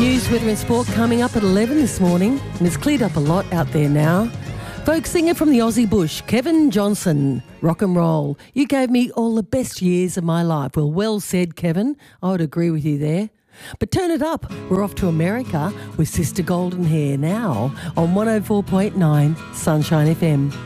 News, weather and sport coming up at 11 this morning, and it's cleared up a lot out there now. Folk singer from the Aussie bush, Kevin Johnson, rock and roll. You gave me all the best years of my life. Well said, Kevin. I would agree with you there. But turn it up. We're off to America with Sister Golden Hair now on 104.9 Sunshine FM.